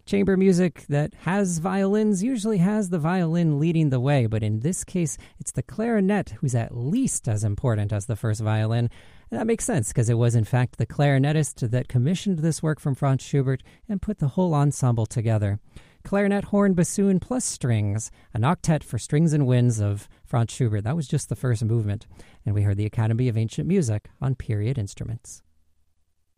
Chamber music that has violins usually has the violin leading the way, but in this case, it's the clarinet who's at least as important as the first violin. And that makes sense because it was in fact the clarinetist that commissioned this work from Franz Schubert and put the whole ensemble together. Clarinet, horn, bassoon, plus strings, an octet for strings and winds of Franz Schubert. That was just the first movement. And we heard the Academy of Ancient Music on Period Instruments.